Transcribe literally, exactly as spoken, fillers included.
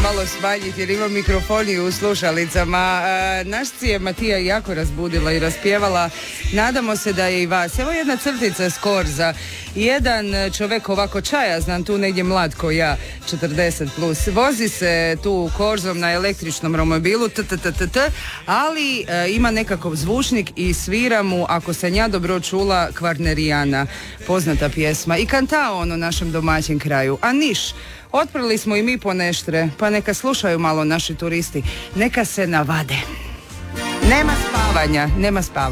malo smanjiti jer ima mikrofoniju u slušalicama. E, naš si je Matija jako razbudila i raspjevala. Nadamo se da je i vas. Evo jedna crtica s Korza. Jedan čovjek ovako čajaznan, tu negdje mlad ko ja, četrdeset plus, vozi se tu Korzom na električnom romobilu, t, t, t, t, t, ali e, ima nekakav zvučnik i svira mu, ako sam ja dobro čula, Kvarnerijana, poznata pjesma. I kanta on u našem domaćem kraju. A Niš, otprli smo i mi po neštre, pa neka slušaju malo naši turisti, neka se navade. Nema spavanja, nema spavanja.